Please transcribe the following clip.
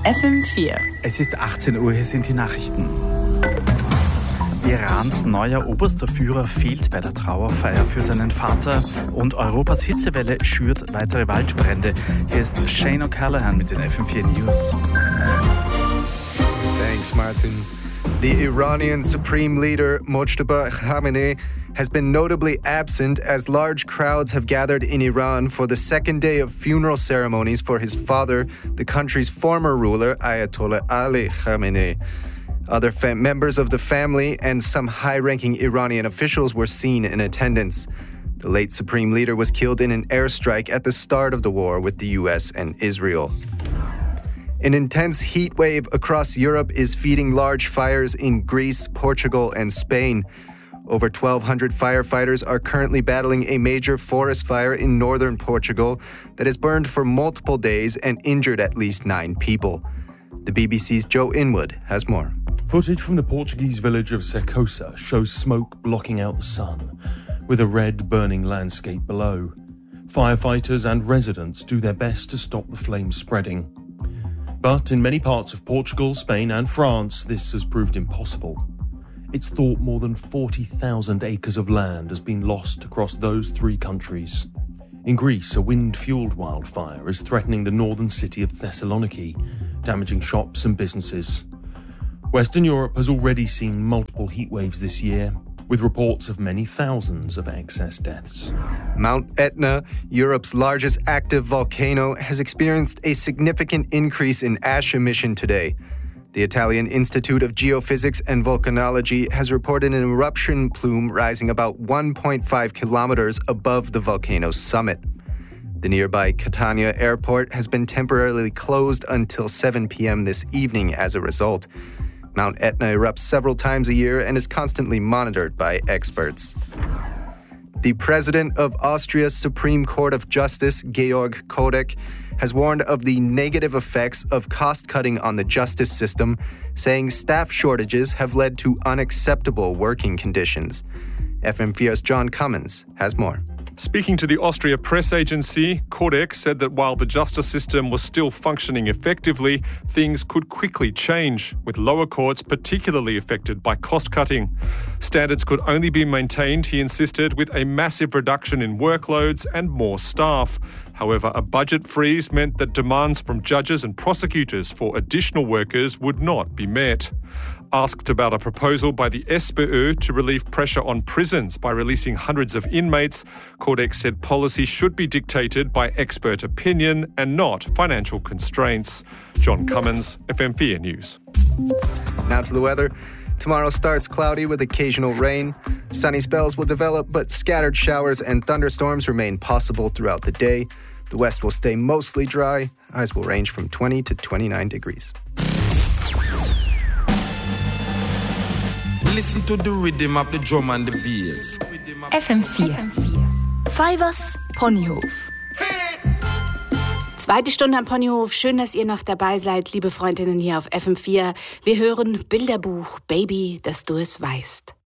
FM4. Es ist 18 Uhr, hier sind die Nachrichten. Irans neuer oberster Führer fehlt bei der Trauerfeier für seinen Vater und Europas Hitzewelle schürt weitere Waldbrände. Hier ist Shane O'Callaghan mit den FM4 News. Thanks, Martin. The Iranian Supreme Leader Mojtaba Khamenei has been notably absent as large crowds have gathered in Iran for the second day of funeral ceremonies for his father, the country's former ruler, Ayatollah Ali Khamenei. Other members of the family and some high-ranking Iranian officials were seen in attendance. The late Supreme Leader was killed in an airstrike at the start of the war with the US and Israel. An intense heat wave across Europe is feeding large fires in Greece, Portugal, and Spain. Over 1,200 firefighters are currently battling a major forest fire in northern Portugal that has burned for multiple days and injured at least 9 people. The BBC's Joe Inwood has more. Footage from the Portuguese village of Secosa shows smoke blocking out the sun, with a red burning landscape below. Firefighters and residents do their best to stop the flames spreading. But in many parts of Portugal, Spain and France, this has proved impossible. It's thought more than 40,000 acres of land has been lost across those 3 countries. In Greece, a wind-fueled wildfire is threatening the northern city of Thessaloniki, damaging shops and businesses. Western Europe has already seen multiple heat waves this year, with reports of many thousands of excess deaths. Mount Etna, Europe's largest active volcano, has experienced a significant increase in ash emission today. The Italian Institute of Geophysics and Volcanology has reported an eruption plume rising about 1.5 kilometers above the volcano's summit. The nearby Catania airport has been temporarily closed until 7 p.m. this evening as a result. Mount Etna erupts several times a year and is constantly monitored by experts. The president of Austria's Supreme Court of Justice, Georg Kodek, has warned of the negative effects of cost-cutting on the justice system, saying staff shortages have led to unacceptable working conditions. FM4's John Cummins has more. Speaking to the Austria press agency, Kodek said that while the justice system was still functioning effectively, things could quickly change, with lower courts particularly affected by cost-cutting. Standards could only be maintained, he insisted, with a massive reduction in workloads and more staff. However, a budget freeze meant that demands from judges and prosecutors for additional workers would not be met. Asked about a proposal by the SPÖ to relieve pressure on prisons by releasing hundreds of inmates, Kodek said policy should be dictated by expert opinion and not financial constraints. John Cummins, FM4 News. Now to the weather. Tomorrow starts cloudy with occasional rain. Sunny spells will develop, but scattered showers and thunderstorms remain possible throughout the day. The west will stay mostly dry. Highs will range from 20 to 29 degrees. Listen to the rhythm of the drum and the bass. FM4. Fivers Ponyhof. Zweite Stunde am Ponyhof. Schön, dass ihr noch dabei seid, liebe Freundinnen hier auf FM4. Wir hören Bilderbuch, Baby, dass du es weißt.